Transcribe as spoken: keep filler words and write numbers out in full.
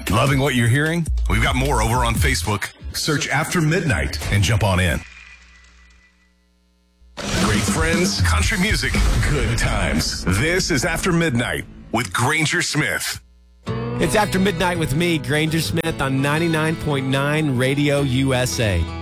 Loving what you're hearing? We've got more over on Facebook. Search After Midnight and jump on in. Great friends, country music, good times. This is After Midnight with Granger Smith. It's After Midnight with me, Granger Smith, on ninety-nine point nine Radio U S A.